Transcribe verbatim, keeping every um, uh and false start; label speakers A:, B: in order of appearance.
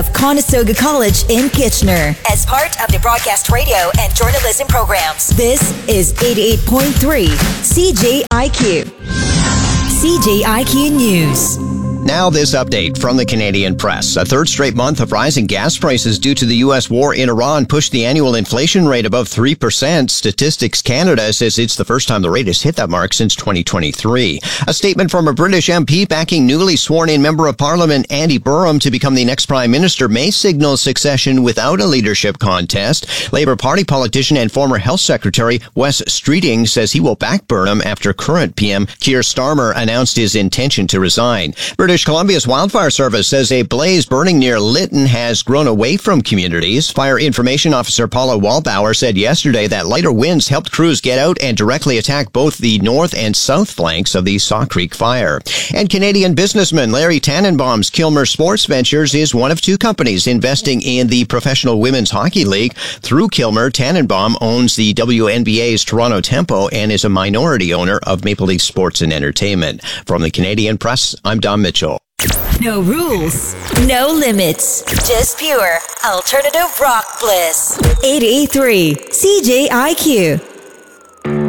A: Conestoga College in Kitchener. As part of the broadcast radio and journalism programs, this is eighty-eight point three C J I Q. C J I Q News.
B: Now this update from the Canadian Press. A third straight month of rising gas prices due to the U S war in Iran pushed the annual inflation rate above three percent. Statistics Canada says it's the first time the rate has hit that mark since twenty twenty-three. A statement from a British M P backing newly sworn-in Member of Parliament Andy Burnham to become the next Prime Minister may signal succession without a leadership contest. Labour Party politician and former Health Secretary Wes Streeting says he will back Burnham after current P M Keir Starmer announced his intention to resign. British Columbia's Wildfire Service says a blaze burning near Lytton has grown away from communities. Fire Information Officer Paula Wallbauer said yesterday that lighter winds helped crews get out and directly attack both the north and south flanks of the Saw Creek fire. And Canadian businessman Larry Tannenbaum's Kilmer Sports Ventures is one of two companies investing in the Professional Women's Hockey League. Through Kilmer, Tannenbaum owns the W N B A's Toronto Tempo and is a minority owner of Maple Leaf Sports and Entertainment. From the Canadian Press, I'm Don Mitchell.
A: No rules, no limits, just pure alternative rock bliss. eighty-eight point three C J I Q.